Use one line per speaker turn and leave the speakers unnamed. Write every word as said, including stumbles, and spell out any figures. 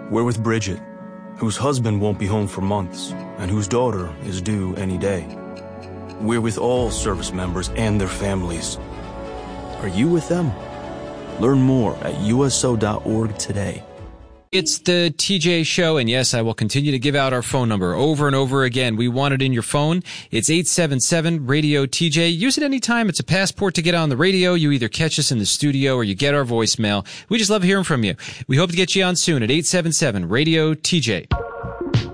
We're with Bridget, whose husband won't be home for months, and whose daughter is due any day. We're with all service members and their families. Are you with them? Learn more at U S O dot org today.
It's the T J Show, and yes, I will continue to give out our phone number over and over again. We want it in your phone. It's eight seven seven, radio T J. Use it anytime. It's a passport to get on the radio. You either catch us in the studio or you get our voicemail. We just love hearing from you. We hope to get you on soon at eight seven seven, radio T J.